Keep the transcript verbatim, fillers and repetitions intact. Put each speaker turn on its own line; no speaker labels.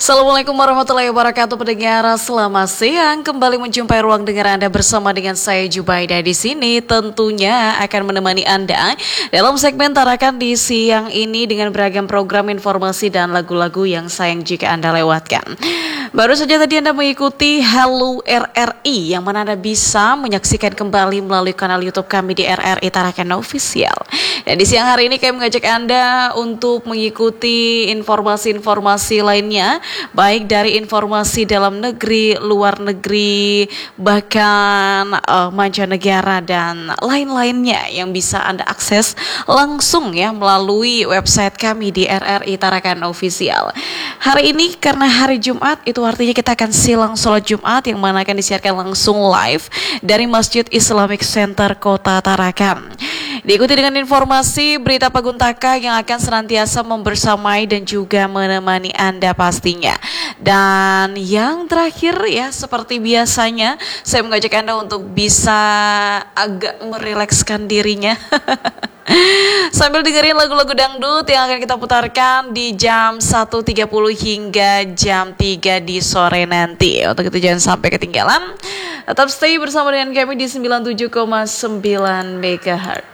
Assalamualaikum warahmatullahi wabarakatuh, pendengar. Selamat siang, kembali menjumpai ruang dengar Anda bersama dengan saya Jubaida di sini. Tentunya akan menemani Anda dalam segmen Tarakan di siang ini dengan beragam program informasi dan lagu-lagu yang sayang jika Anda lewatkan. Baru saja tadi Anda mengikuti Halo R R I, yang mana Anda bisa menyaksikan kembali melalui kanal YouTube kami di R R I Tarakan Official. Dan di siang hari ini kami mengajak Anda untuk mengikuti informasi-informasi lainnya, baik dari informasi dalam negeri, luar negeri, bahkan uh, mancanegara dan lain-lainnya yang bisa Anda akses langsung ya melalui website kami di R R I Tarakan Official. Hari ini karena hari Jumat, itu artinya kita akan silang sholat Jumat yang mana akan disiarkan langsung live dari Masjid Islamic Center Kota Tarakan. Diikuti dengan informasi berita Paguntaka yang akan senantiasa membersamai dan juga menemani Anda pastinya. Dan yang terakhir ya, seperti biasanya saya mengajak Anda untuk bisa agak merilekskan dirinya sambil dengerin lagu-lagu dangdut yang akan kita putarkan di jam satu tiga puluh hingga jam tiga di sore nanti. Untuk itu jangan sampai ketinggalan. Tetap stay bersama dengan kami di sembilan puluh tujuh koma sembilan megahertz.